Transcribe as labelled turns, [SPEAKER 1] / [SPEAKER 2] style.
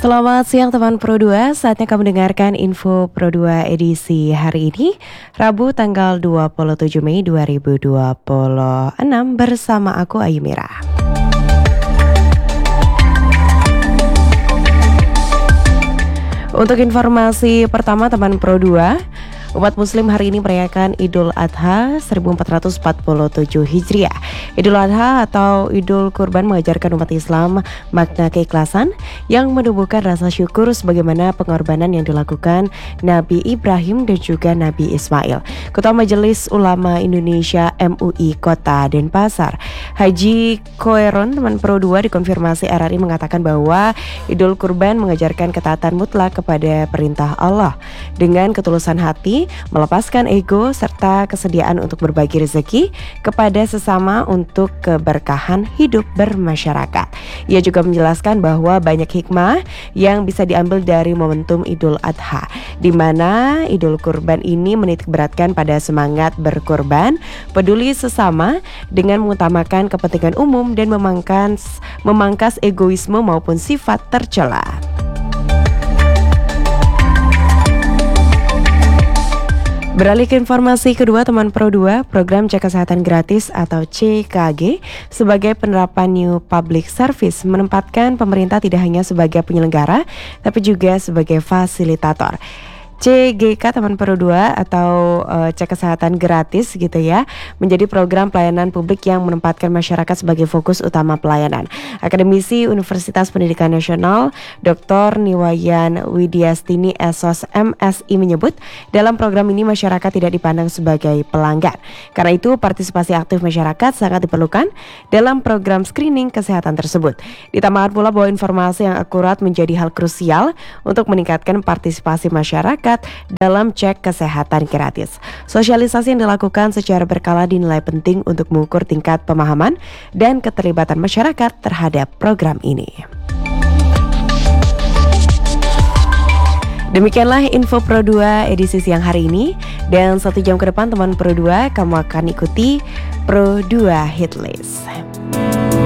[SPEAKER 1] Selamat siang teman Pro 2, saatnya kamu dengarkan info Pro 2 edisi hari ini, Rabu tanggal 27 Mei 2026 bersama aku Ayu Mira. Untuk informasi pertama teman Pro 2, umat muslim hari ini merayakan Idul Adha 1447 Hijriah. Idul Adha atau Idul Kurban mengajarkan umat Islam makna keikhlasan yang menumbuhkan rasa syukur sebagaimana pengorbanan yang dilakukan Nabi Ibrahim dan juga Nabi Ismail. Ketua Majelis Ulama Indonesia MUI Kota Denpasar, Haji Koeron teman Pro 2 dikonfirmasi RRI mengatakan bahwa Idul Kurban mengajarkan ketaatan mutlak kepada perintah Allah dengan ketulusan hati, melepaskan ego serta kesediaan untuk berbagi rezeki kepada sesama untuk keberkahan hidup bermasyarakat. Ia juga menjelaskan bahwa banyak hikmah yang bisa diambil dari momentum Idul Adha, di mana Idul Kurban ini menitikberatkan pada semangat berkorban, peduli sesama dengan mengutamakan kepentingan umum dan memangkas egoisme maupun sifat tercela. Beralih ke informasi kedua teman Pro 2, program Cek Kesehatan Gratis atau CKG sebagai penerapan New Public Service menempatkan pemerintah tidak hanya sebagai penyelenggara tapi juga sebagai fasilitator. CGK teman Pro 2 atau Cek Kesehatan Gratis gitu ya, menjadi program pelayanan publik yang menempatkan masyarakat sebagai fokus utama pelayanan. Akademisi Universitas Pendidikan Nasional Dr. Niwayan Widiastini SOS MSI menyebut dalam program ini masyarakat tidak dipandang sebagai pelanggan. Karena itu partisipasi aktif masyarakat sangat diperlukan dalam program screening kesehatan tersebut. Ditambahkan pula bahwa informasi yang akurat menjadi hal krusial untuk meningkatkan partisipasi masyarakat dalam cek kesehatan gratis. Sosialisasi yang dilakukan secara berkala dinilai penting untuk mengukur tingkat pemahaman dan keterlibatan masyarakat terhadap program ini. Demikianlah info Pro 2 edisi siang hari ini, dan 1 jam ke depan teman Pro 2 kamu akan ikuti Pro 2 Hitlist.